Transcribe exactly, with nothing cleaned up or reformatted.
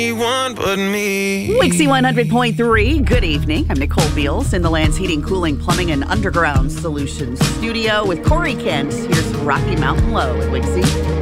Anyone but me. Wixie one hundred point three, good evening. I'm Nicole Beals in the Land's Heating, Cooling, Plumbing, and Underground Solutions studio with Corey Kent. Here's Rocky Mountain Low at Wixie.